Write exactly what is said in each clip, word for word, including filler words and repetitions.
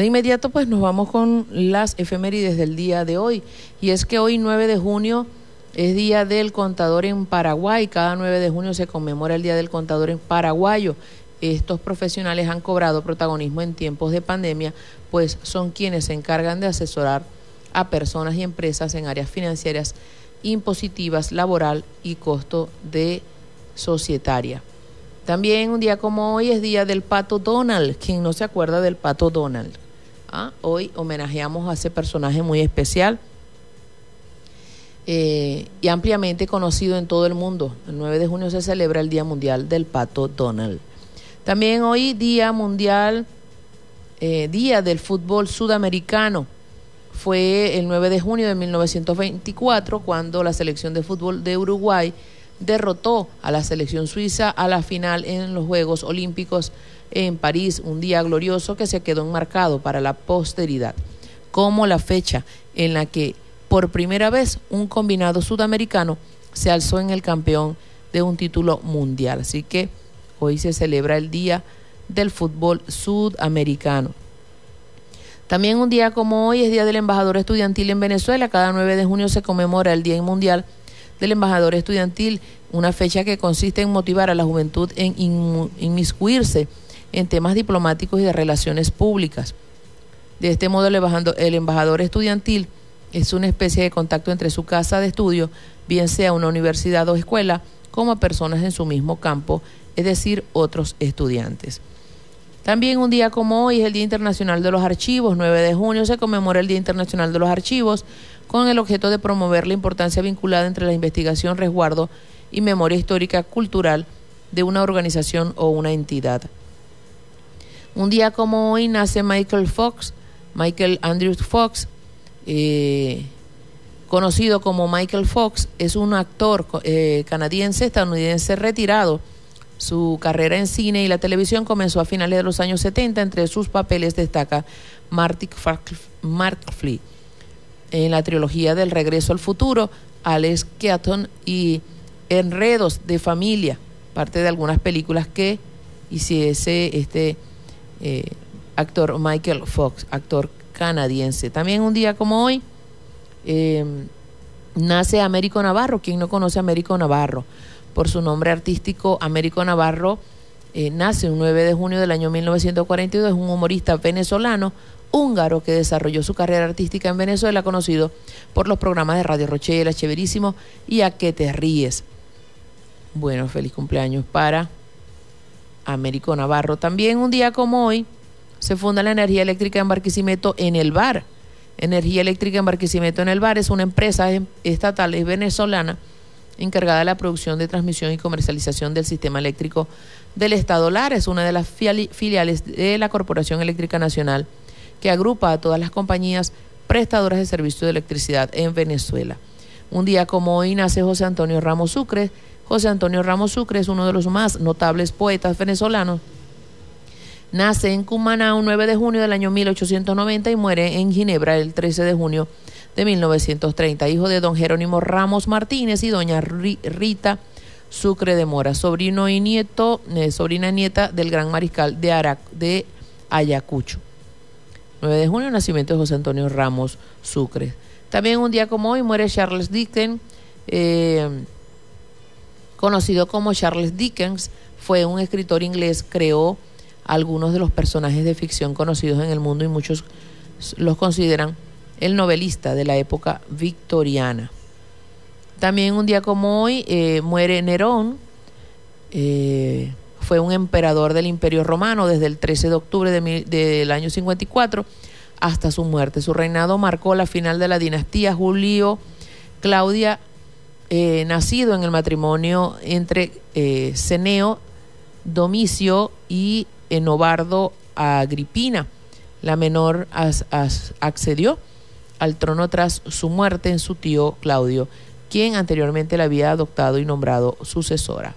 De inmediato pues nos vamos con las efemérides del día de hoy, y es que hoy nueve de junio es Día del Contador en Paraguay. Cada nueve de junio se conmemora el Día del Contador en paraguayo. Estos profesionales han cobrado protagonismo en tiempos de pandemia, pues son quienes se encargan de asesorar a personas y empresas en áreas financieras, impositivas, laboral y costo de societaria. También un día como hoy es Día del Pato Donald. ¿Quién no se acuerda del Pato Donald? ¿Ah? Hoy homenajeamos a ese personaje muy especial eh, y ampliamente conocido en todo el mundo. El nueve de junio se celebra el Día Mundial del Pato Donald. También hoy Día Mundial, eh, Día del Fútbol Sudamericano. Fue el nueve de junio de mil novecientos veinticuatro cuando la selección de fútbol de Uruguay derrotó a la selección suiza a la final en los Juegos Olímpicos en París, un día glorioso que se quedó enmarcado para la posteridad como la fecha en la que por primera vez un combinado sudamericano se alzó en el campeón de un título mundial. Así que hoy se celebra el Día del Fútbol Sudamericano. También un día como hoy es Día del Embajador Estudiantil en Venezuela. Cada nueve de junio se conmemora el Día Mundial del Embajador Estudiantil, una fecha que consiste en motivar a la juventud en inmiscuirse en temas diplomáticos y de relaciones públicas. De este modo, el embajador, el embajador estudiantil es una especie de contacto entre su casa de estudio, bien sea una universidad o escuela, como personas en su mismo campo, es decir, otros estudiantes. También un día como hoy es el Día Internacional de los Archivos. nueve de junio se conmemora el Día Internacional de los Archivos con el objeto de promover la importancia vinculada entre la investigación, resguardo y memoria histórica cultural de una organización o una entidad. Un día como hoy nace Michael Fox, Michael Andrew Fox, eh, conocido como Michael Fox, es un actor eh, canadiense, estadounidense retirado. Su carrera en cine y la televisión comenzó a finales de los años setenta. Entre sus papeles destaca Marty McFly en la trilogía del Regreso al Futuro, Alex Keaton y Enredos de Familia, parte de algunas películas que hiciese este eh, actor Michael Fox, actor canadiense. También un día como hoy eh, nace Américo Navarro. ¿Quién no conoce a Américo Navarro? Por su nombre artístico, Américo Navarro eh, nace un nueve de junio del año mil novecientos cuarenta y dos, es un humorista venezolano húngaro que desarrolló su carrera artística en Venezuela, conocido por los programas de Radio Rochela, Chéverísimo y A Que Te Ríes. Bueno, feliz cumpleaños para Américo Navarro. También un día como hoy se funda la Energía Eléctrica en Barquisimeto en el Var. Energía Eléctrica en Barquisimeto en el Var es una empresa estatal es venezolana encargada de la producción, de transmisión y comercialización del sistema eléctrico del Estado Lara. Es una de las filiales de la Corporación Eléctrica Nacional que agrupa a todas las compañías prestadoras de servicios de electricidad en Venezuela. Un día como hoy nace José Antonio Ramos Sucre. José Antonio Ramos Sucre es uno de los más notables poetas venezolanos. Nace en Cumaná un nueve de junio del año mil ochocientos noventa y muere en Ginebra el trece de junio de mil novecientos treinta, hijo de don Jerónimo Ramos Martínez y doña Rita Sucre de Mora, sobrino y nieto, eh, sobrina y nieta del gran mariscal de, Ara, de Ayacucho. nueve de junio, nacimiento de José Antonio Ramos Sucre. También un día como hoy muere Charles Dickens, eh, conocido como Charles Dickens, fue un escritor inglés, creó algunos de los personajes de ficción conocidos en el mundo y muchos los consideran el novelista de la época victoriana. También un día como hoy eh, muere Nerón, eh, fue un emperador del Imperio Romano desde el trece de octubre de mil, del año cincuenta y cuatro hasta su muerte. Su reinado marcó la final de la dinastía Julio Claudia, eh, nacido en el matrimonio entre eh, Ceneo Domicio y Enobardo Agripina. La menor as, as, accedió al trono tras su muerte en su tío Claudio, quien anteriormente la había adoptado y nombrado sucesora.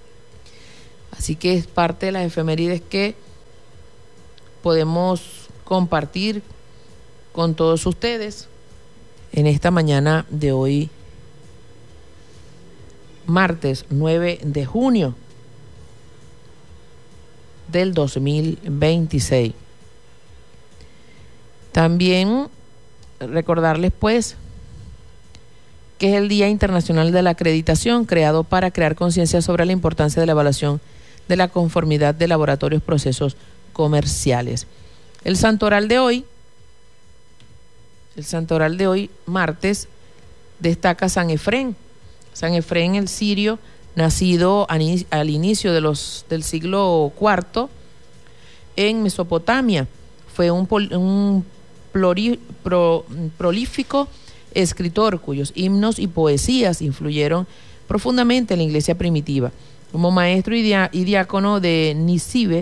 Así que es parte de las efemérides que podemos compartir con todos ustedes en esta mañana de hoy, martes nueve de junio del dos mil veintiséis. También recordarles pues que es el Día Internacional de la Acreditación, creado para crear conciencia sobre la importancia de la evaluación de la conformidad de laboratorios, procesos comerciales. El santoral de hoy, el santoral de hoy, martes, destaca San Efrén. San Efrén el sirio, nacido al inicio de los, del siglo cuarto en Mesopotamia. Fue un, un plori, pro, prolífico escritor cuyos himnos y poesías influyeron profundamente en la iglesia primitiva. Como maestro y, dia, y diácono de Nisibe,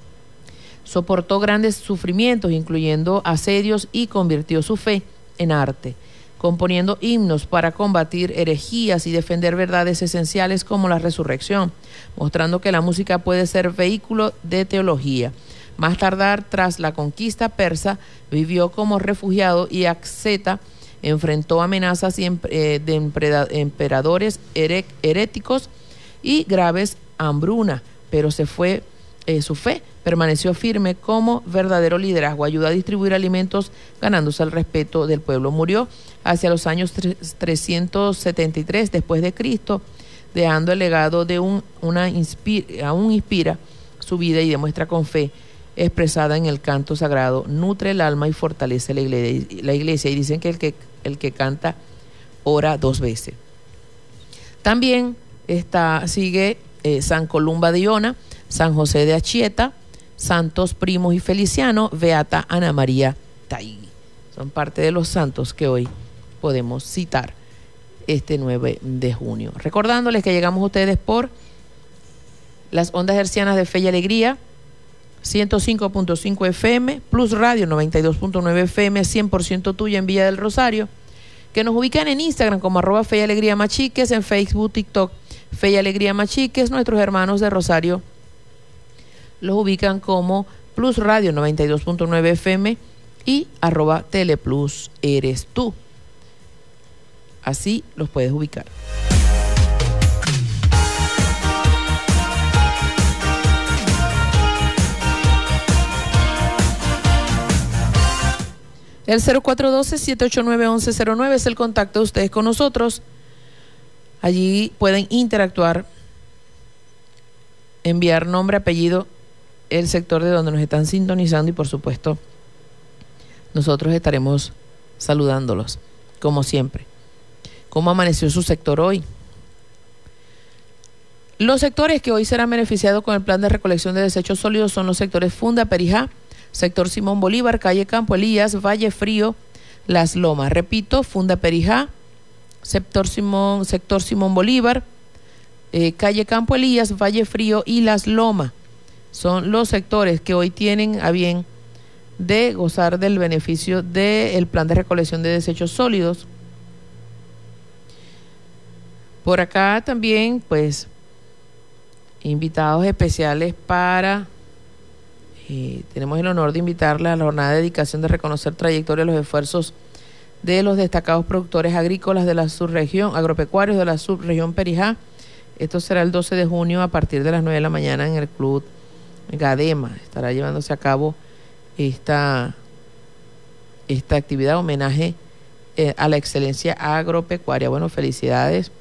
soportó grandes sufrimientos, incluyendo asedios, y convirtió su fe en arte, componiendo himnos para combatir herejías y defender verdades esenciales como la resurrección, mostrando que la música puede ser vehículo de teología. Más tardar, tras la conquista persa, vivió como refugiado y asceta, enfrentó amenazas de emperadores heréticos y graves hambruna, pero se fue, eh, su fe permaneció firme como verdadero liderazgo, ayudó a distribuir alimentos ganándose el respeto del pueblo. Murió hacia los años trescientos setenta y tres después de Cristo, dejando el legado de un, una inspira, aún inspira su vida y demuestra con fe expresada en el canto sagrado, nutre el alma y fortalece la iglesia, la iglesia y dicen que el que, el que canta ora dos veces. También está, sigue eh, San Columba de Iona, San José de Achieta, Santos Primos y Feliciano, Beata Ana María Taigui. Son parte de los santos que hoy podemos citar este nueve de junio. Recordándoles que llegamos a ustedes por las ondas hercianas de Fe y Alegría, ciento cinco punto cinco F M, Plus Radio noventa y dos punto nueve F M, cien por ciento tuya en Villa del Rosario, que nos ubican en Instagram como arroba Fe y Alegría Machiques, en Facebook, TikTok, Fe y Alegría Machiques. Nuestros hermanos de Rosario los ubican como Plus Radio noventa y dos punto nueve F M y arroba Teleplus eres tú. Así los puedes ubicar. El cero cuatro uno dos, siete ocho nueve, once cero nueve es el contacto de ustedes con nosotros. Allí pueden interactuar, enviar nombre, apellido, el sector de donde nos están sintonizando y por supuesto nosotros estaremos saludándolos, como siempre. ¿Cómo amaneció su sector hoy? Los sectores que hoy serán beneficiados con el plan de recolección de desechos sólidos son los sectores Funda, Perijá, sector Simón Bolívar, calle Campo Elías, Valle Frío, Las Lomas. Repito, Funda Perijá, sector Simón, sector Simón Bolívar, eh, calle Campo Elías, Valle Frío y Las Lomas. Son los sectores que hoy tienen a bien de gozar del beneficio del plan de recolección de desechos sólidos. Por acá también, pues, invitados especiales para... Eh, tenemos el honor de invitarle a la jornada de dedicación de reconocer trayectoria de los esfuerzos de los destacados productores agrícolas de la subregión, agropecuarios de la subregión Perijá. Esto será el doce de junio a partir de las nueve de la mañana en el Club Gadema. Estará llevándose a cabo esta, esta actividad, homenaje eh, a la excelencia agropecuaria. Bueno, felicidades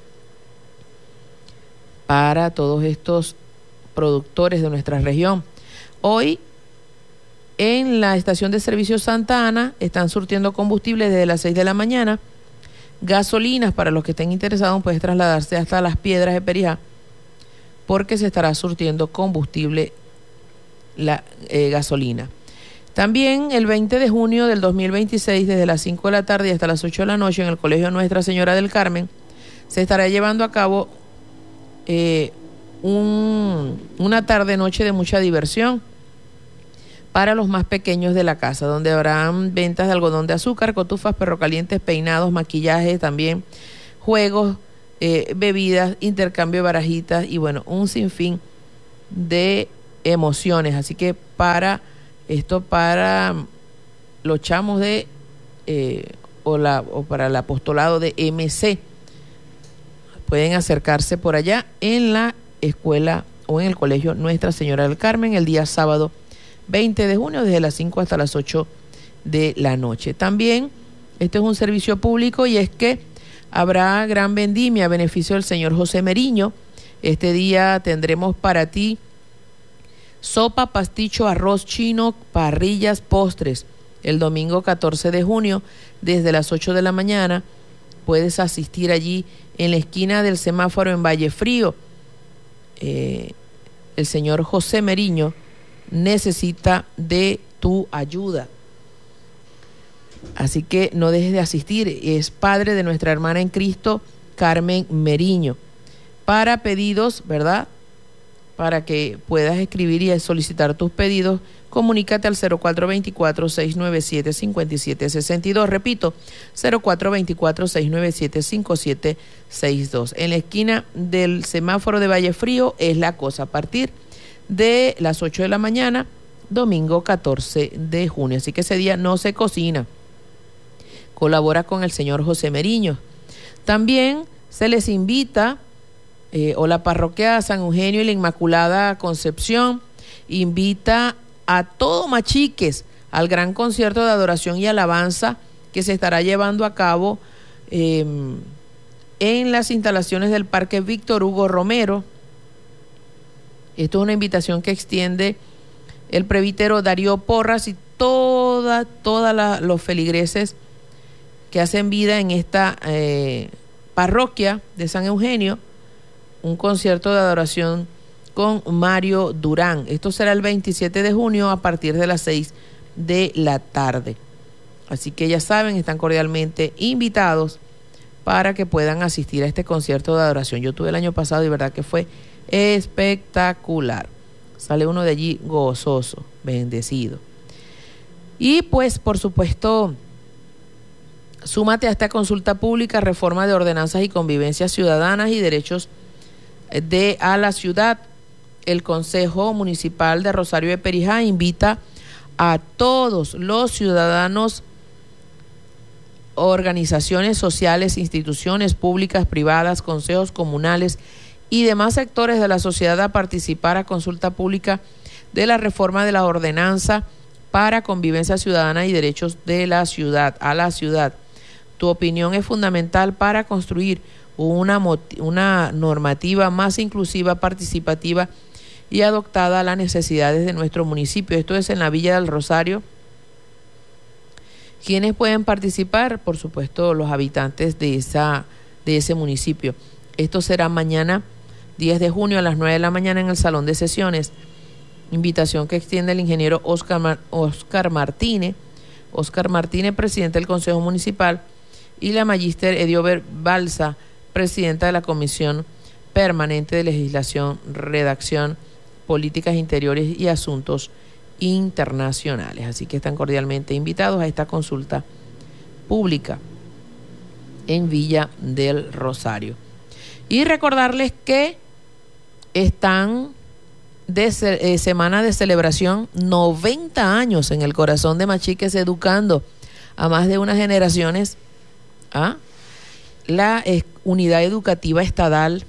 para todos estos productores de nuestra región. Hoy, en la estación de servicio Santa Ana, están surtiendo combustible desde las seis de la mañana. Gasolinas, para los que estén interesados, pueden trasladarse hasta Las Piedras de Perijá, porque se estará surtiendo combustible, la eh, gasolina. También el veinte de junio del dos mil veintiséis, desde las cinco de la tarde hasta las ocho de la noche, en el Colegio Nuestra Señora del Carmen, se estará llevando a cabo eh, un, una tarde-noche de mucha diversión para los más pequeños de la casa, donde habrán ventas de algodón de azúcar, cotufas, perro calientes, peinados, maquillaje, también juegos, eh, bebidas, intercambio de barajitas y bueno, un sinfín de emociones. Así que para esto, para los chamos de eh, o, la, o para el apostolado de M C, pueden acercarse por allá en la escuela o en el colegio Nuestra Señora del Carmen el día sábado veinte de junio desde las cinco hasta las ocho de la noche. También, este es un servicio público y es que habrá gran vendimia a beneficio del señor José Meriño. Este día tendremos para ti sopa, pasticho, arroz chino, parrillas, postres. El domingo catorce de junio, desde las ocho de la mañana, puedes asistir allí en la esquina del semáforo en Valle Frío. Eh, el señor José Meriño necesita de tu ayuda. Así que no dejes de asistir. Es padre de nuestra hermana en Cristo, Carmen Meriño. Para pedidos, ¿verdad? Para que puedas escribir y solicitar tus pedidos, comunícate al cero cuatro dos cuatro, seis nueve siete, cinco siete seis dos. Repito, cero cuatro dos cuatro, seis nueve siete, cinco siete seis dos. En la esquina del semáforo de Valle Frío es la cosa. A partir de las ocho de la mañana, domingo catorce de junio. Así que ese día no se cocina. Colabora con el señor José Meriño. También se les invita, eh, o la parroquia San Eugenio y la Inmaculada Concepción invita a todo Machiques al gran concierto de adoración y alabanza que se estará llevando a cabo eh, en las instalaciones del Parque Víctor Hugo Romero. Esto es una invitación que extiende el presbítero Darío Porras y toda, toda la, los feligreses que hacen vida en esta eh, parroquia de San Eugenio, un concierto de adoración con Mario Durán. Esto será el veintisiete de junio a partir de las seis de la tarde. Así que ya saben, están cordialmente invitados para que puedan asistir a este concierto de adoración. Yo tuve el año pasado y verdad que fue espectacular. Sale uno de allí gozoso, bendecido. Y pues, por supuesto, súmate a esta consulta pública, reforma de ordenanzas y convivencias ciudadanas y derechos de a la ciudad. El Consejo Municipal de Rosario de Perijá invita a todos los ciudadanos, organizaciones sociales, instituciones públicas, privadas, consejos comunales y demás sectores de la sociedad a participar a consulta pública de la reforma de la ordenanza para convivencia ciudadana y derechos de la ciudad, a la ciudad. Tu opinión es fundamental para construir una, una normativa más inclusiva, participativa y adoptada a las necesidades de nuestro municipio. Esto es en la Villa del Rosario. ¿Quiénes pueden participar? Por supuesto, los habitantes de, esa, de ese municipio. Esto será mañana, diez de junio, a las nueve de la mañana en el Salón de Sesiones. Invitación que extiende el ingeniero Oscar, Mar- Oscar Martínez. Oscar Martínez, presidente del Consejo Municipal, y la magíster Ediober Balsa, presidenta de la Comisión Permanente de Legislación, Redacción, Políticas Interiores y Asuntos Internacionales. Así que están cordialmente invitados a esta consulta pública en Villa del Rosario. Y recordarles que están de eh, semana de celebración, noventa años en el corazón de Machiques, educando a más de unas generaciones. ¿Ah? La eh, Unidad Educativa Estadal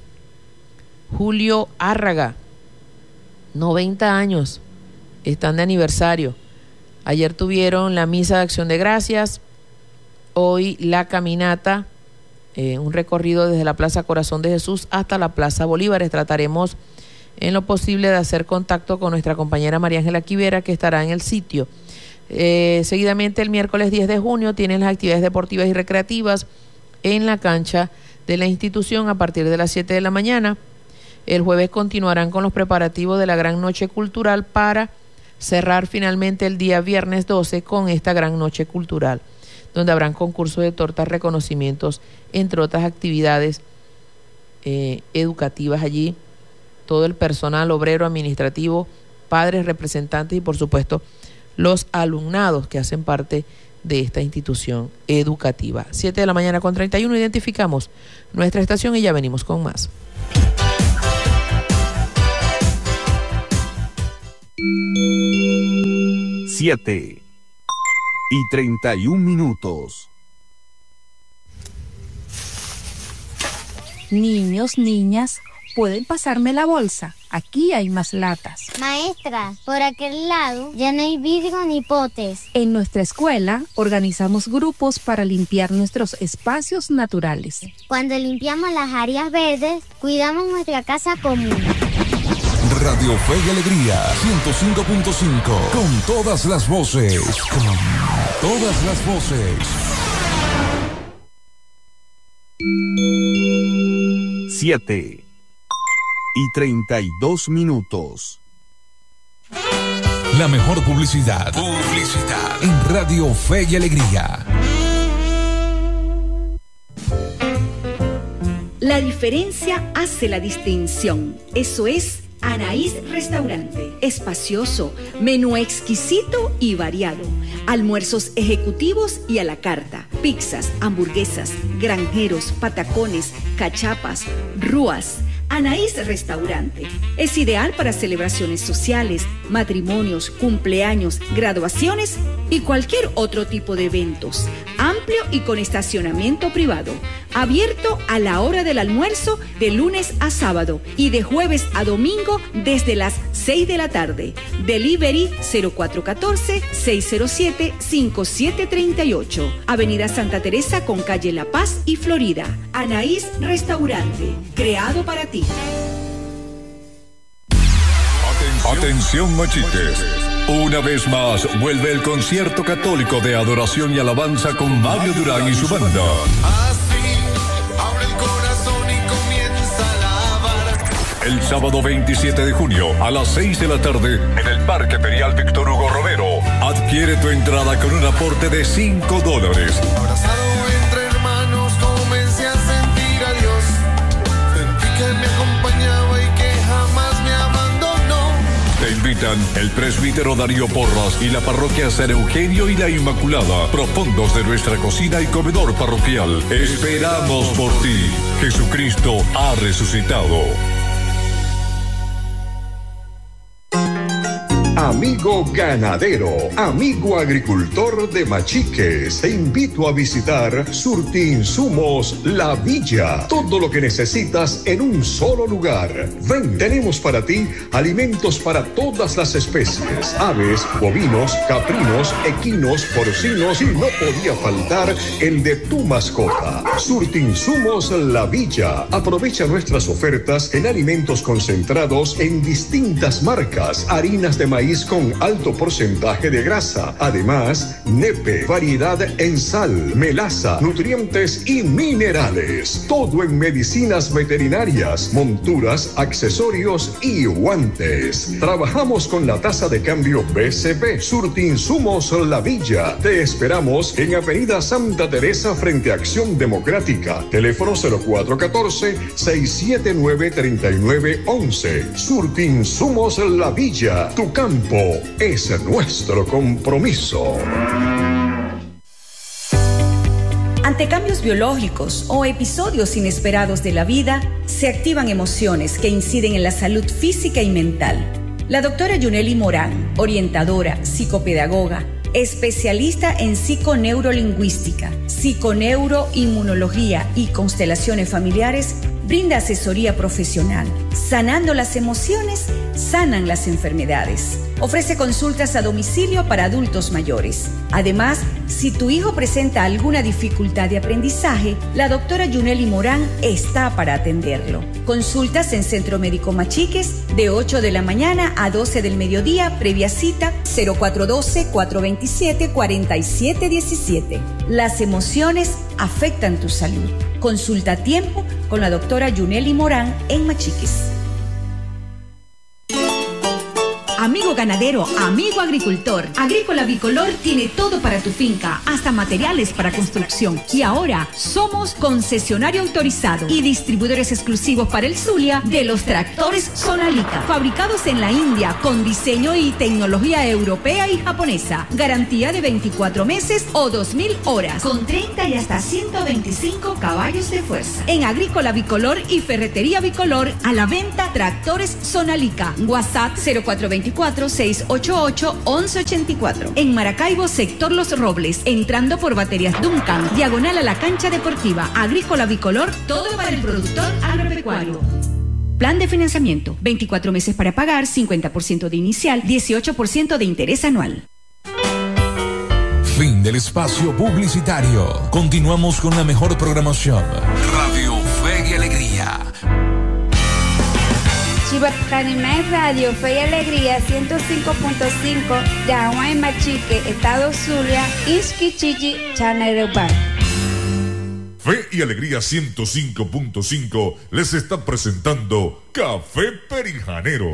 Julio Árraga, noventa años, están de aniversario. Ayer tuvieron la misa de acción de gracias, hoy la caminata, eh, un recorrido desde la Plaza Corazón de Jesús hasta la Plaza Bolívares. Trataremos en lo posible de hacer contacto con nuestra compañera María Ángela Quivera, que estará en el sitio. Eh, seguidamente, el miércoles diez de junio, tienen las actividades deportivas y recreativas en la cancha de la institución a partir de las siete de la mañana. El jueves continuarán con los preparativos de la Gran Noche Cultural para cerrar finalmente el día viernes doce con esta Gran Noche Cultural, donde habrán concursos de tortas, reconocimientos, entre otras actividades eh, educativas allí. Todo el personal obrero, administrativo, padres, representantes y por supuesto los alumnados que hacen parte de esta institución educativa. siete de la mañana con treinta y uno, identificamos nuestra estación y ya venimos con más. Siete y treinta y un minutos. Niños, niñas, ¿pueden pasarme la bolsa? Aquí hay más latas. Maestra, por aquel lado ya no hay vidrio ni potes. En nuestra escuela organizamos grupos para limpiar nuestros espacios naturales. Cuando limpiamos las áreas verdes, cuidamos nuestra casa común. Radio Fe y Alegría, ciento cinco punto cinco, con todas las voces, con todas las voces. Siete y treinta y dos minutos. La mejor publicidad. Publicidad. En Radio Fe y Alegría. La diferencia hace la distinción. Eso es Anaís Restaurante. Espacioso, menú exquisito y variado. Almuerzos ejecutivos y a la carta. Pizzas, hamburguesas, granjeros, patacones, cachapas, rúas. Anaís Restaurante es ideal para celebraciones sociales, matrimonios, cumpleaños, graduaciones y cualquier otro tipo de eventos. Amplio y con estacionamiento privado. Abierto a la hora del almuerzo de lunes a sábado y de jueves a domingo desde las seis de la tarde. Delivery cero cuatro uno cuatro, seis cero siete, cinco siete tres ocho. Avenida Santa Teresa con calle La Paz y Florida. Anaís Restaurante, creado para ti. Atención, machiques. Una vez más vuelve el concierto católico de adoración y alabanza con Mario Durán y su banda. El sábado veintisiete de junio a las seis de la tarde en el Parque Ferial Víctor Hugo Romero. Adquiere tu entrada con un aporte de cinco dólares. Abrazado entre hermanos comencé a sentir a Dios. Sentí que me acompañaba y que jamás me abandonó. Te invitan el presbítero Darío Porras y la parroquia San Eugenio y la Inmaculada, profundos de nuestra cocina y comedor parroquial. Esperamos por ti. Jesucristo ha resucitado. Amigo ganadero, amigo agricultor de Machiques, te invito a visitar Surtiinsumos La Villa. Todo lo que necesitas en un solo lugar. Ven, tenemos para ti alimentos para todas las especies: aves, bovinos, caprinos, equinos, porcinos y no podía faltar el de tu mascota. Surtiinsumos La Villa. Aprovecha nuestras ofertas en alimentos concentrados en distintas marcas, harinas de maíz con alto porcentaje de grasa. Además, nepe, variedad en sal, melaza, nutrientes y minerales. Todo en medicinas veterinarias, monturas, accesorios y guantes. Trabajamos con la tasa de cambio B C P. Surtiinsumos La Villa. Te esperamos en Avenida Santa Teresa frente a Acción Democrática. Teléfono cero cuatro uno cuatro, seis siete nueve, tres nueve uno uno. Surtiinsumos La Villa. Tu campo es nuestro compromiso. Ante cambios biológicos o episodios inesperados de la vida, se activan emociones que inciden en la salud física y mental. La doctora Yuneli Morán, orientadora, psicopedagoga, especialista en psiconeurolingüística, psiconeuroinmunología y constelaciones familiares, brinda asesoría profesional. Sanando las emociones, sanan las enfermedades. Ofrece consultas a domicilio para adultos mayores. Además, si tu hijo presenta alguna dificultad de aprendizaje, la doctora Yuneli Morán está para atenderlo. Consultas en Centro Médico Machiques de ocho de la mañana a doce del mediodía, previa cita cero cuatro uno dos, cuatro dos siete, cuatro siete uno siete. Las emociones afectan tu salud. Consulta a tiempo con la doctora Yuneli Morán en Machiques. Amigo ganadero, amigo agricultor, Agrícola Bicolor tiene todo para tu finca, hasta materiales para construcción. Y ahora somos concesionario autorizado y distribuidores exclusivos para el Zulia de los tractores Sonalica, fabricados en la India con diseño y tecnología europea y japonesa. Garantía de veinticuatro meses o dos mil horas, con treinta y hasta ciento veinticinco caballos de fuerza. En Agrícola Bicolor y Ferretería Bicolor, a la venta tractores Sonalica. WhatsApp cero cuatro dos cuatro, seis ocho ocho, once ochenta y cuatro. En Maracaibo, sector Los Robles, entrando por Baterías Duncan, diagonal a la cancha deportiva. Agrícola Bicolor, todo para el productor agropecuario. Plan de financiamiento, veinticuatro meses para pagar, cincuenta por ciento de inicial, dieciocho por ciento de interés anual. Fin del espacio publicitario. Continuamos con la mejor programación. Radio Fe y Alegría. Chibacanimay Radio Fe y Alegría ciento cinco punto cinco de Agua en Machique, Estado Zulia, Isquichichi, Chanarepa. Fe y Alegría ciento cinco punto cinco les está presentando Café Perijanero.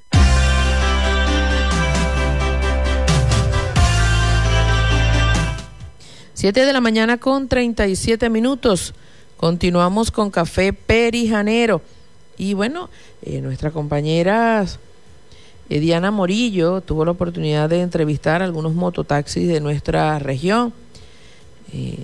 Siete de la mañana con treinta y siete minutos. Continuamos con Café Perijanero. Y bueno, eh, nuestra compañera eh, Diana Morillo tuvo la oportunidad de entrevistar a algunos mototaxis de nuestra región. Eh,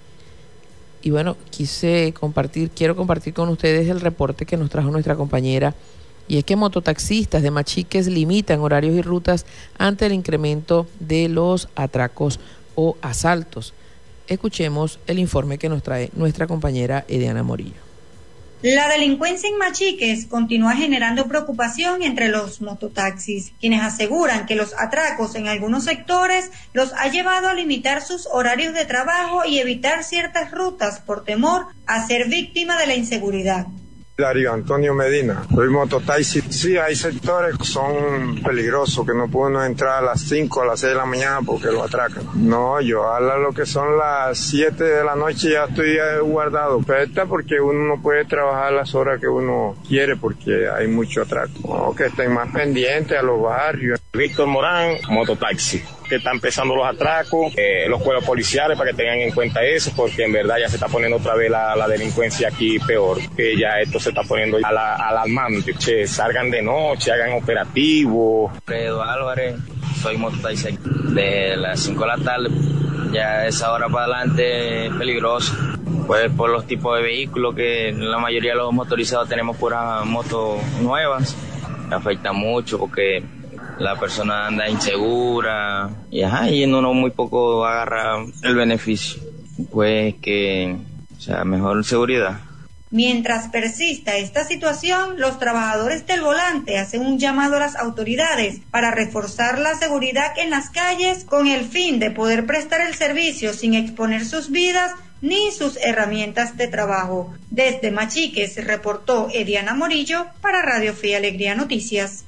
y bueno, quise compartir, quiero compartir con ustedes el reporte que nos trajo nuestra compañera. Y es que mototaxistas de Machiques limitan horarios y rutas ante el incremento de los atracos o asaltos. Escuchemos el informe que nos trae nuestra compañera Diana Morillo. La delincuencia en Machiques continúa generando preocupación entre los mototaxis, quienes aseguran que los atracos en algunos sectores los ha llevado a limitar sus horarios de trabajo y evitar ciertas rutas por temor a ser víctima de la inseguridad. Darío Antonio Medina, soy mototaxi. Sí, hay sectores que son peligrosos, que no pueden entrar a las cinco, a las seis de la mañana porque lo atracan. No, yo a lo que son las siete de la noche ya estoy guardado. Pero porque uno no puede trabajar las horas que uno quiere porque hay mucho atraco. No, que estén más pendientes a los barrios. Víctor Morán, mototaxi, que están empezando los atracos, eh, los cuerpos policiales para que tengan en cuenta eso, porque en verdad ya se está poniendo otra vez la, la delincuencia aquí peor, que ya esto se está poniendo a la, alarmante, che, salgan de noche, hagan operativos. Fredo Álvarez, soy mototaxi de las cinco de la tarde, ya esa hora para adelante es peligroso, pues por los tipos de vehículos que la mayoría de los motorizados tenemos puras motos nuevas, afecta mucho porque la persona anda insegura y, ajá, y uno muy poco agarra el beneficio. Pues que, o sea, mejor seguridad. Mientras persista esta situación, los trabajadores del volante hacen un llamado a las autoridades para reforzar la seguridad en las calles con el fin de poder prestar el servicio sin exponer sus vidas ni sus herramientas de trabajo. Desde Machiques reportó Diana Morillo para Radio Fe y Alegría Noticias.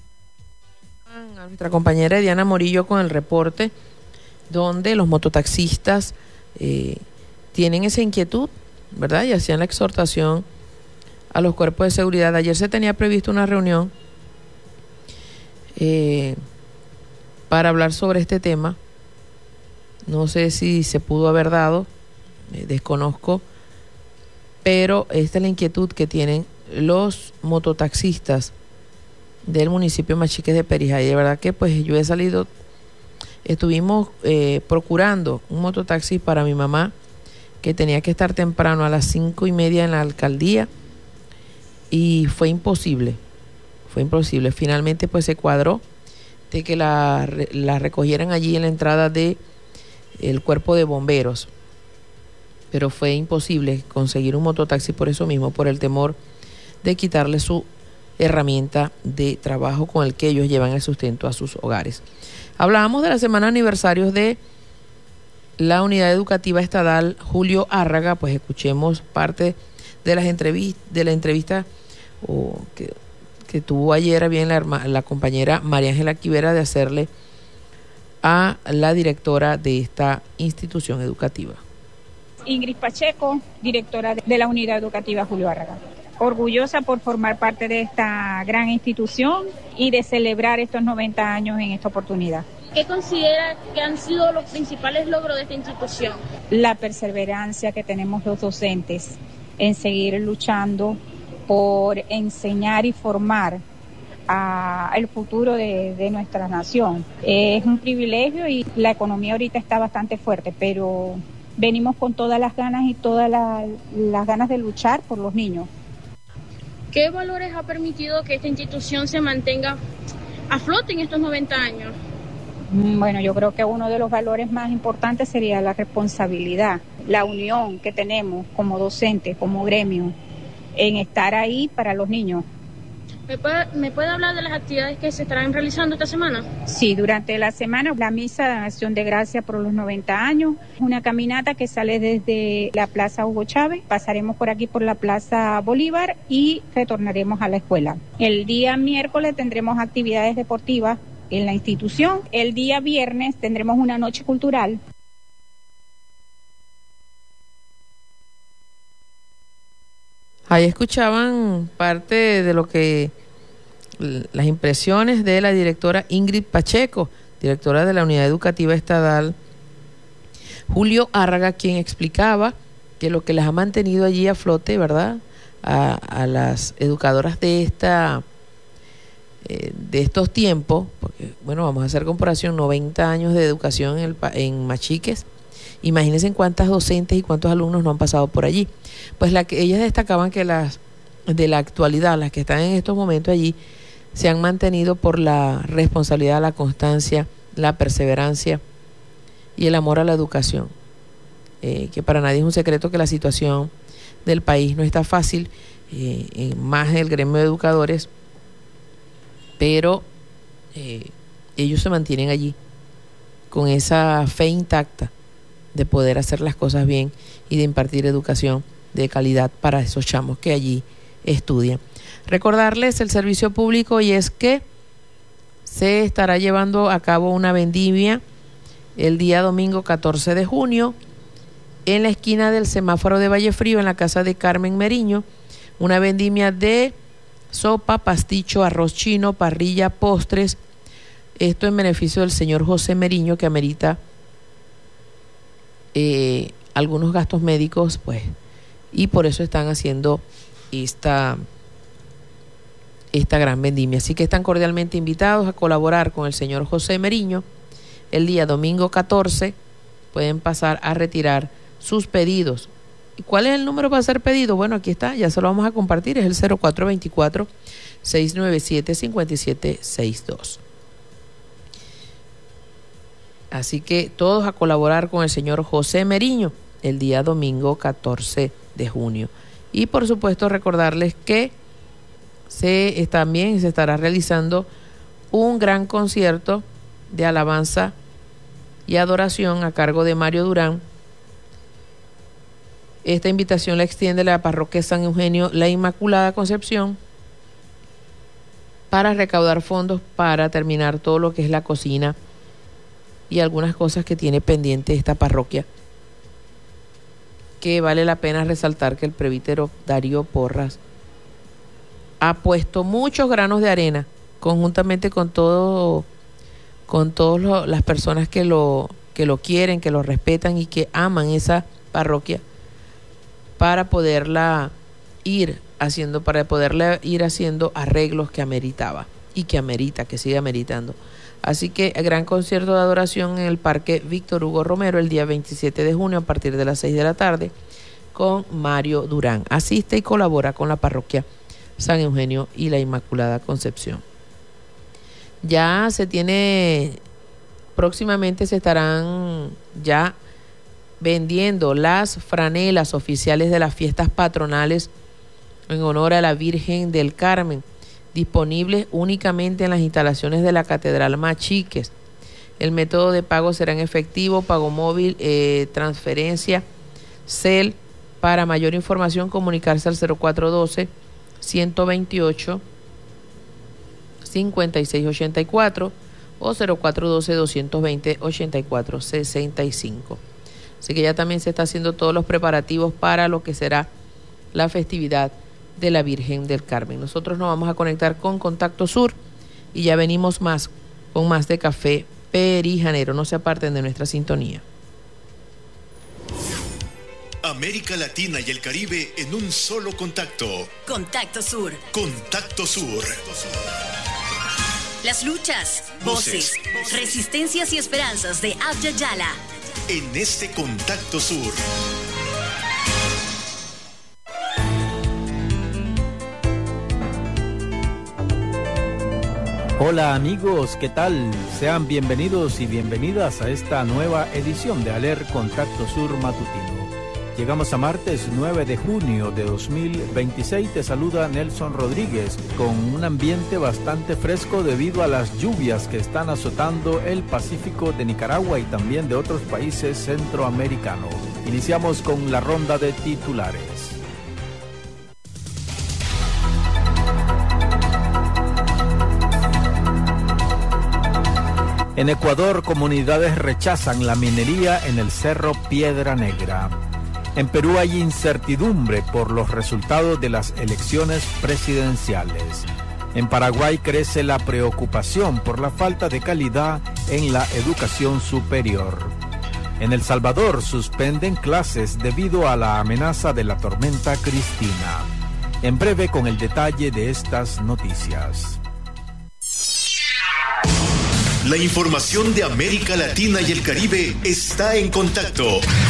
A nuestra compañera Diana Morillo con el reporte donde los mototaxistas eh, tienen esa inquietud, ¿verdad? Y hacían la exhortación a los cuerpos de seguridad. Ayer se tenía previsto una reunión eh, para hablar sobre este tema. No sé si se pudo haber dado, eh, desconozco, pero esta es la inquietud que tienen los mototaxistas del municipio de Machiques de Perijá. Y de verdad que pues yo he salido, estuvimos eh, procurando un mototaxi para mi mamá que tenía que estar temprano a las cinco y media en la alcaldía y fue imposible, fue imposible. Finalmente pues se cuadró de que la, la recogieran allí en la entrada de el cuerpo de bomberos, pero fue imposible conseguir un mototaxi por eso mismo, por el temor de quitarle su herramienta de trabajo con el que ellos llevan el sustento a sus hogares. Hablábamos de la semana de aniversarios de la Unidad Educativa Estatal Julio Árraga, pues escuchemos parte de las entrevistas de la entrevista oh, que, que tuvo ayer bien la, la compañera María Ángela Quivera de hacerle a la directora de esta institución educativa. Ingrid Pacheco, directora de la Unidad Educativa Julio Árraga. Orgullosa por formar parte de esta gran institución y de celebrar estos noventa años en esta oportunidad. ¿Qué considera que han sido los principales logros de esta institución? La perseverancia que tenemos los docentes en seguir luchando por enseñar y formar a el futuro de, de nuestra nación. Es un privilegio y la economía ahorita está bastante fuerte, pero venimos con todas las ganas y todas la, las ganas de luchar por los niños. ¿Qué valores ha permitido que esta institución se mantenga a flote en estos noventa años? Bueno, yo creo que uno de los valores más importantes sería la responsabilidad, la unión que tenemos como docentes, como gremio, en estar ahí para los niños. ¿Me puede, ¿Me puede hablar de las actividades que se estarán realizando esta semana? Sí, durante la semana la misa de acción de gracia por los noventa años, una caminata que sale desde la Plaza Hugo Chávez, pasaremos por aquí por la Plaza Bolívar y retornaremos a la escuela. El día miércoles tendremos actividades deportivas en la institución, el día viernes tendremos una noche cultural. Ahí escuchaban parte de lo que las impresiones de la directora Ingrid Pacheco, directora de la Unidad Educativa Estatal Julio Árraga, quien explicaba que lo que las ha mantenido allí a flote, ¿verdad?, a, a las educadoras de esta eh, de estos tiempos, porque bueno, vamos a hacer comparación, noventa años de educación en, el, en Machiques. Imagínense en cuántas docentes y cuántos alumnos no han pasado por allí. Pues la que ellas destacaban que las de la actualidad, las que están en estos momentos allí, se han mantenido por la responsabilidad, la constancia, la perseverancia y el amor a la educación. Eh, que para nadie es un secreto que la situación del país no está fácil, eh, en más el gremio de educadores, pero eh, ellos se mantienen allí con esa fe intacta de poder hacer las cosas bien y de impartir educación de calidad para esos chamos que allí estudian. Recordarles el servicio público, y es que se estará llevando a cabo una vendimia el día domingo catorce de junio en la esquina del semáforo de Vallefrío, en la casa de Carmen Meriño, una vendimia de sopa, pasticho, arroz chino, parrilla, postres, esto en beneficio del señor José Meriño, que amerita Eh, algunos gastos médicos, pues, y por eso están haciendo esta, esta gran vendimia. Así que están cordialmente invitados a colaborar con el señor José Meriño. El día domingo catorce pueden pasar a retirar sus pedidos. ¿Y cuál es el número para hacer pedido? Bueno, aquí está, ya se lo vamos a compartir, es el cero cuatro dos cuatro, seis nueve siete, cinco siete seis dos. Así que todos a colaborar con el señor José Meriño el día domingo catorce de junio. Y por supuesto recordarles que se también se estará realizando un gran concierto de alabanza y adoración a cargo de Mario Durán. Esta invitación la extiende la parroquia San Eugenio La Inmaculada Concepción para recaudar fondos para terminar todo lo que es la cocina y algunas cosas que tiene pendiente esta parroquia, que vale la pena resaltar que el presbítero Darío Porras ha puesto muchos granos de arena conjuntamente con todo con todas las personas que lo que lo quieren, que lo respetan y que aman esa parroquia, para poderla ir haciendo para poderla ir haciendo arreglos que ameritaba y que amerita, que sigue ameritando. Así que el gran concierto de adoración en el Parque Víctor Hugo Romero el día veintisiete de junio a partir de las seis de la tarde con Mario Durán. Asiste y colabora con la parroquia San Eugenio y la Inmaculada Concepción. Ya se tiene, próximamente se estarán ya vendiendo las franelas oficiales de las fiestas patronales en honor a la Virgen del Carmen, disponibles únicamente en las instalaciones de la Catedral Machiques. El método de pago será en efectivo, pago móvil, eh, transferencia, C E L. Para mayor información, comunicarse al cero cuatro uno dos, uno dos ocho, cinco seis ocho cuatro o cero cuatro uno dos, dos dos cero, ocho cuatro seis cinco. Así que ya también se está haciendo todos los preparativos para lo que será la festividad de la Virgen del Carmen. Nosotros nos vamos a conectar con Contacto Sur y ya venimos más con más de Café Perijanero. No se aparten de nuestra sintonía. América Latina y el Caribe en un solo contacto. Contacto Sur. Contacto Sur. Las luchas, voces, voces resistencias y esperanzas de Abya Yala. En este Contacto Sur. Hola amigos, ¿qué tal? Sean bienvenidos y bienvenidas a esta nueva edición de Aler Contacto Sur Matutino. Llegamos a martes nueve de junio de dos mil veintiséis. Te saluda Nelson Rodríguez con un ambiente bastante fresco debido a las lluvias que están azotando el Pacífico de Nicaragua y también de otros países centroamericanos. Iniciamos con la ronda de titulares. En Ecuador, comunidades rechazan la minería en el Cerro Piedra Negra. En Perú hay incertidumbre por los resultados de las elecciones presidenciales. En Paraguay crece la preocupación por la falta de calidad en la educación superior. En El Salvador suspenden clases debido a la amenaza de la tormenta Cristina. En breve con el detalle de estas noticias. La información de América Latina y el Caribe está en contacto.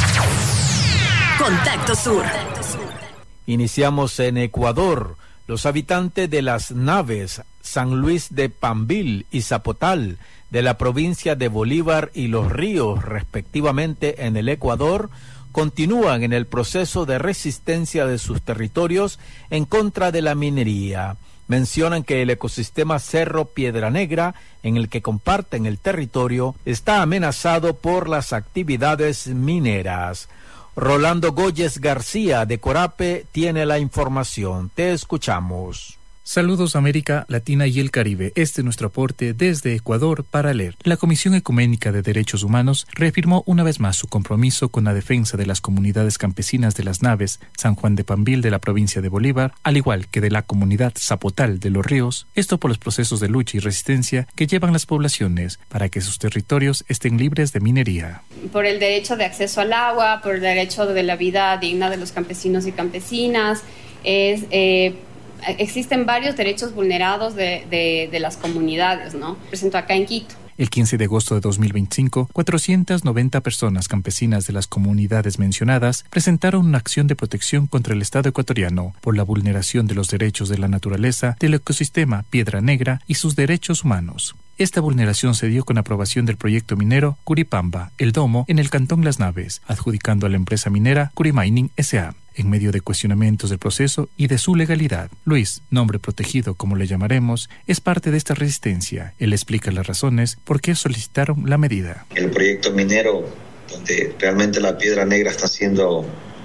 Contacto Sur. Iniciamos en Ecuador. Los habitantes de las naves San Luis de Pambil y Zapotal de la provincia de Bolívar y Los Ríos, respectivamente en el Ecuador, continúan en el proceso de resistencia de sus territorios en contra de la minería. Mencionan que el ecosistema Cerro Piedra Negra, en el que comparten el territorio, está amenazado por las actividades mineras. Rolando Góyez García de Corape tiene la información. Te escuchamos. Saludos América Latina y el Caribe. Este es nuestro aporte desde Ecuador para leer. La Comisión Ecuménica de Derechos Humanos reafirmó una vez más su compromiso con la defensa de las comunidades campesinas de las naves San Juan de Pambil de la provincia de Bolívar, al igual que de la comunidad Zapotal de Los Ríos, esto por los procesos de lucha y resistencia que llevan las poblaciones para que sus territorios estén libres de minería. Por el derecho de acceso al agua, por el derecho de la vida digna de los campesinos y campesinas, es... Eh, Existen varios derechos vulnerados de, de, de las comunidades, ¿no? Presento acá en Quito. El quince de agosto de dos mil veinticinco, cuatrocientas noventa personas campesinas de las comunidades mencionadas presentaron una acción de protección contra el Estado ecuatoriano por la vulneración de los derechos de la naturaleza, del ecosistema Piedra Negra y sus derechos humanos. Esta vulneración se dio con aprobación del proyecto minero Curipamba, El Domo, en el cantón Las Naves, adjudicando a la empresa minera Curimining S A en medio de cuestionamientos del proceso y de su legalidad. Luis, nombre protegido como le llamaremos, es parte de esta resistencia. Él explica las razones por qué solicitaron la medida. El proyecto minero, donde realmente la piedra negra está siendo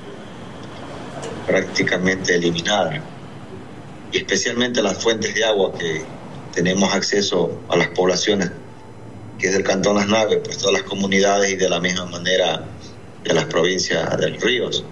prácticamente eliminada, y especialmente las fuentes de agua que tenemos acceso a las poblaciones, que es del cantón Las Naves, pues todas las comunidades y de la misma manera de las provincias de Los Ríos,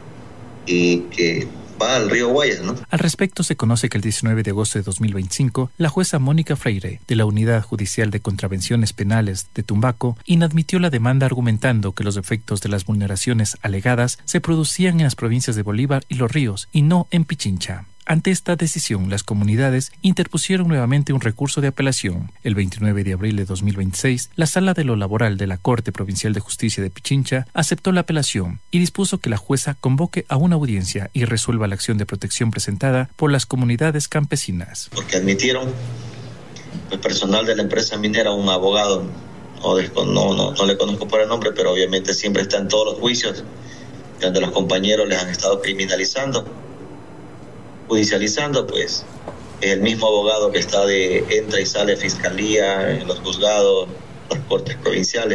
y que va al río Guayas, ¿no? Al respecto, se conoce que el diecinueve de agosto de dos mil veinticinco, la jueza Mónica Freire, de la Unidad Judicial de Contravenciones Penales de Tumbaco, inadmitió la demanda argumentando que los efectos de las vulneraciones alegadas se producían en las provincias de Bolívar y Los Ríos, y no en Pichincha. Ante esta decisión, las comunidades interpusieron nuevamente un recurso de apelación. El veintinueve de abril de dos mil veintiséis, la Sala de lo Laboral de la Corte Provincial de Justicia de Pichincha aceptó la apelación y dispuso que la jueza convoque a una audiencia y resuelva la acción de protección presentada por las comunidades campesinas. Porque admitieron el personal de la empresa minera, un abogado, no, no, no, no le conozco por el nombre, pero obviamente siempre está en todos los juicios donde los compañeros les han estado criminalizando, judicializando, pues el mismo abogado que está de entra y sale fiscalía, en los juzgados, las cortes provinciales,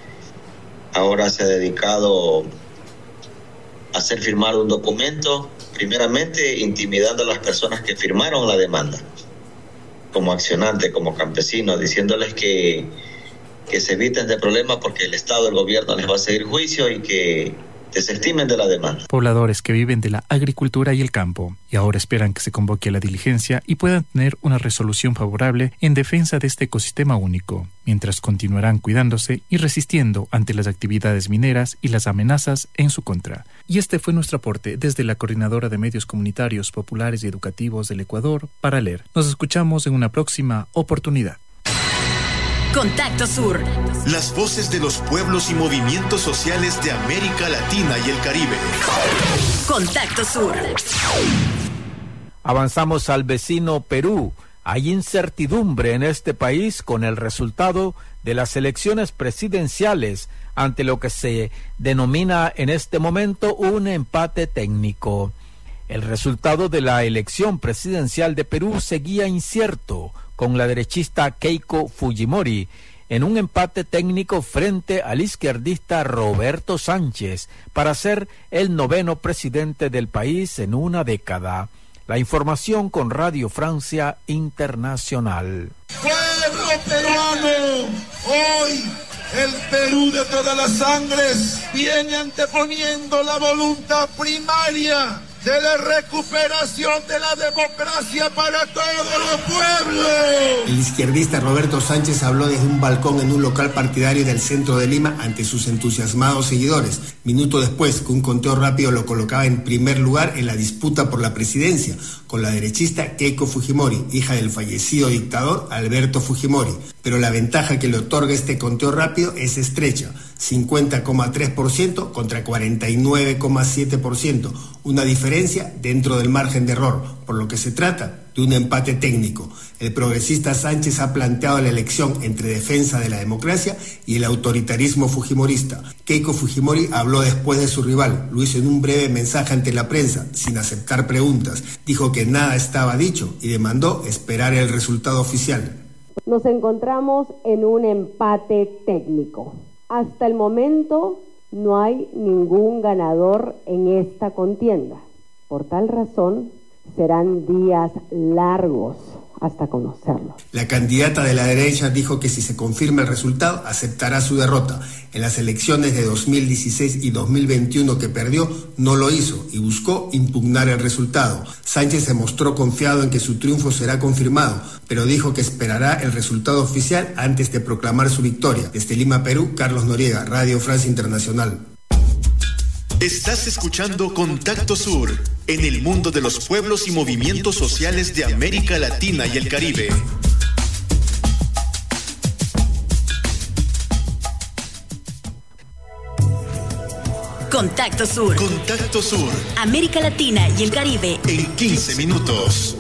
ahora se ha dedicado a hacer firmar un documento, primeramente intimidando a las personas que firmaron la demanda, como accionantes, como campesinos, diciéndoles que, que se eviten de problemas porque el Estado, el gobierno les va a seguir juicio y que desestimen de la demanda. Pobladores que viven de la agricultura y el campo y ahora esperan que se convoque a la diligencia y puedan tener una resolución favorable en defensa de este ecosistema único, mientras continuarán cuidándose y resistiendo ante las actividades mineras y las amenazas en su contra. Y este fue nuestro aporte desde la Coordinadora de Medios Comunitarios Populares y Educativos del Ecuador para leer. Nos escuchamos en una próxima oportunidad. Contacto Sur. Las voces de los pueblos y movimientos sociales de América Latina y el Caribe. Contacto Sur. Avanzamos al vecino Perú. Hay incertidumbre en este país con el resultado de las elecciones presidenciales, ante lo que se denomina en este momento un empate técnico. El resultado de la elección presidencial de Perú seguía incierto, con la derechista Keiko Fujimori en un empate técnico frente al izquierdista Roberto Sánchez para ser el noveno presidente del país en una década. La información con Radio Francia Internacional. Pueblo peruano, hoy el Perú de todas las sangres viene anteponiendo la voluntad primaria de la recuperación de la democracia para todos los pueblos. El izquierdista Roberto Sánchez habló desde un balcón en un local partidario del centro de Lima ante sus entusiasmados seguidores, minuto después que un conteo rápido lo colocaba en primer lugar en la disputa por la presidencia, con la derechista Keiko Fujimori, hija del fallecido dictador Alberto Fujimori. Pero la ventaja que le otorga este conteo rápido es estrecha, cincuenta coma tres por ciento contra cuarenta y nueve coma siete por ciento, una diferencia dentro del margen de error, por lo que se trata de un empate técnico. El progresista Sánchez ha planteado la elección entre defensa de la democracia y el autoritarismo fujimorista. Keiko Fujimori habló después de su rival, lo hizo en un breve mensaje ante la prensa, sin aceptar preguntas. Dijo que nada estaba dicho y demandó esperar el resultado oficial. Nos encontramos en un empate técnico. Hasta el momento no hay ningún ganador en esta contienda. Por tal razón, serán días largos hasta conocerlo. La candidata de la derecha dijo que si se confirma el resultado, aceptará su derrota. En las elecciones de dos mil dieciséis y dos mil veintiuno que perdió, no lo hizo y buscó impugnar el resultado. Sánchez se mostró confiado en que su triunfo será confirmado, pero dijo que esperará el resultado oficial antes de proclamar su victoria. Desde Lima, Perú, Carlos Noriega, Radio Francia Internacional. Estás escuchando Contacto Sur, en el mundo de los pueblos y movimientos sociales de América Latina y el Caribe. Contacto Sur. Contacto Sur. América Latina y el Caribe. En quince minutos.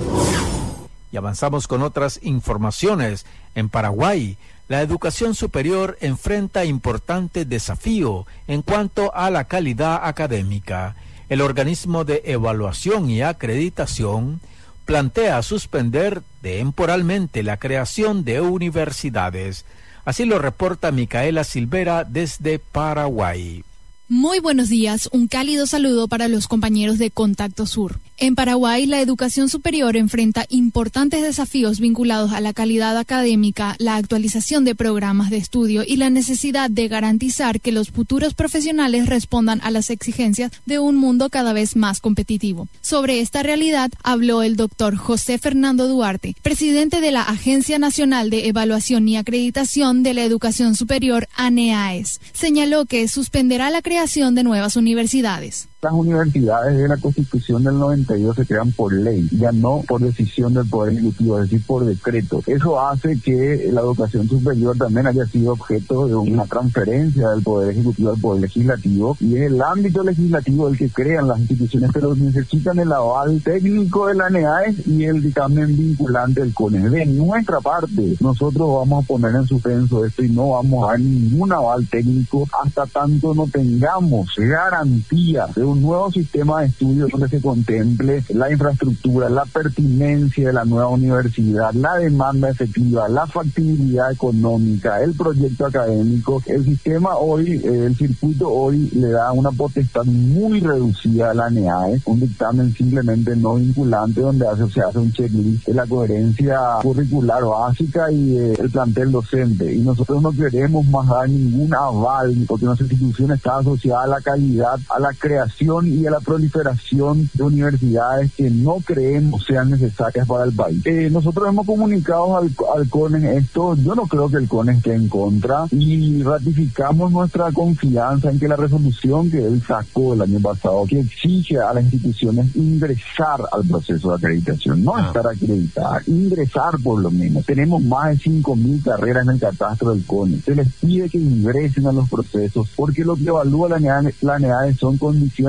Y avanzamos con otras informaciones. En Paraguay, la educación superior enfrenta importante desafío en cuanto a la calidad académica. El organismo de evaluación y acreditación plantea suspender temporalmente la creación de universidades. Así lo reporta Micaela Silvera desde Paraguay. Muy buenos días, un cálido saludo para los compañeros de Contacto Sur. En Paraguay, la educación superior enfrenta importantes desafíos vinculados a la calidad académica, la actualización de programas de estudio y la necesidad de garantizar que los futuros profesionales respondan a las exigencias de un mundo cada vez más competitivo. Sobre esta realidad habló el doctor José Fernando Duarte, presidente de la Agencia Nacional de Evaluación y Acreditación de la Educación Superior, ANEAES. Señaló que suspenderá la creación de nuevas universidades. Las universidades de la Constitución del noventa y dos se crean por ley, ya no por decisión del Poder Ejecutivo, es decir, por decreto. Eso hace que la educación superior también haya sido objeto de una transferencia del Poder Ejecutivo al Poder Legislativo, y es el ámbito legislativo el que crean las instituciones, pero necesitan el aval técnico de la ANEAES y el dictamen vinculante del CONES. De nuestra parte, nosotros vamos a poner en suspenso esto y no vamos a dar ningún aval técnico hasta tanto no tengamos garantía de un nuevo sistema de estudio donde se contemple la infraestructura, la pertinencia de la nueva universidad, la demanda efectiva, la factibilidad económica, el proyecto académico. El sistema hoy, eh, el circuito hoy le da una potestad muy reducida a la ANEAES, un dictamen simplemente no vinculante donde hace, se hace un checklist de la coherencia curricular básica y eh, el plantel docente. Y nosotros no queremos más dar ningún aval porque nuestra institución está asociada a la calidad, a la creación y a la proliferación de universidades que no creemos sean necesarias para el país. Eh, nosotros hemos comunicado al, al CONES esto, yo no creo que el CONES esté en contra, y ratificamos nuestra confianza en que la resolución que él sacó el año pasado, que exige a las instituciones ingresar al proceso de acreditación, no ah. estar acreditadas, ingresar por lo menos. Tenemos más de cinco mil carreras en el catastro del CONES. Se les pide que ingresen a los procesos porque lo que evalúa la ANEAES, la ANEAES son condiciones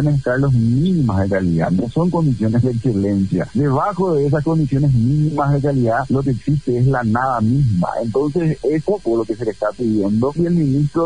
condiciones, Carlos, mínimas de calidad, no son condiciones de excelencia. Debajo de esas condiciones mínimas de calidad, lo que existe es la nada misma. Entonces, eso por lo que se le está pidiendo, y el ministro